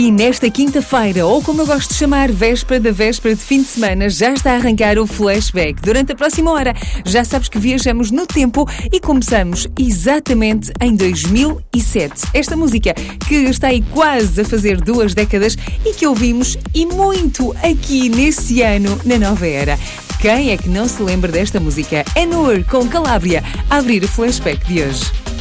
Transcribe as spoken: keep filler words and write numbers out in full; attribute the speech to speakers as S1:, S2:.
S1: E nesta quinta-feira, ou como eu gosto de chamar, véspera da véspera de fim de semana, já está a arrancar o flashback. Durante a próxima hora, já sabes que viajamos no tempo e começamos exatamente em dois mil e sete. Esta música que está aí quase a fazer duas décadas e que ouvimos e muito aqui nesse ano na Nova Era. Quem é que não se lembra desta música? É Noor com Calabria a abrir o flashback de hoje.